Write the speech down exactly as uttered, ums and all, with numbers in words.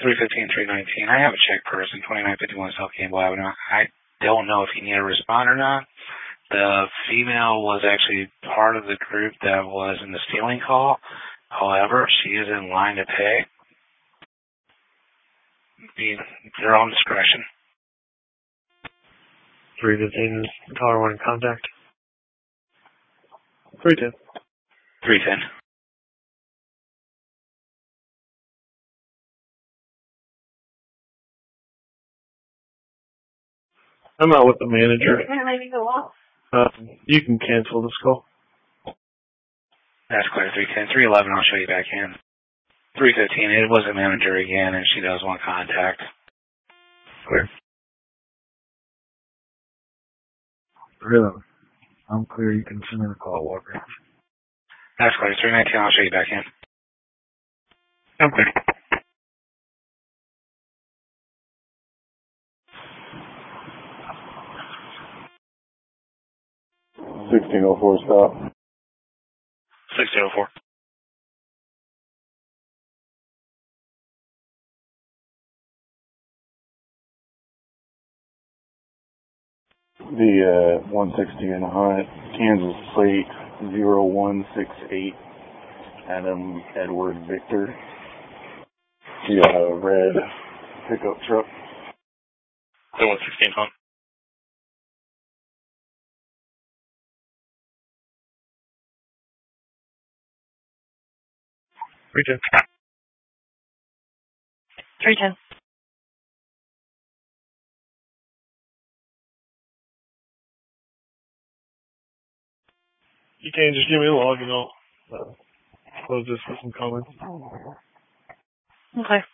three fifteen, three nineteen. I have a check person, twenty-nine fifty-one South Campbell Avenue. I don't know if you need a respond or not. The female was actually part of the group that was in the stealing call. However, she is in line to pay. Be your own discretion. three fifteen is caller one in contact. three ten. three ten. I'm not with the manager. Um, you can cancel this call. That's clear. three ten. three eleven, I'll show you back in. three fifteen, it was a manager again, and she does want contact. Clear. three eleven. I'm clear. You can send in a call, Walker. That's clear. three nineteen, I'll show you back in. I'm clear. sixteen oh four, stop. sixteen oh four. The uh, one sixty in Hunt, Kansas plate zero one six eight, Adam Edward Victor. The uh, red pickup truck. The one sixteen Hunt. three ten. three ten. You can just give me a log and I'll uh, close this with some comments. Okay.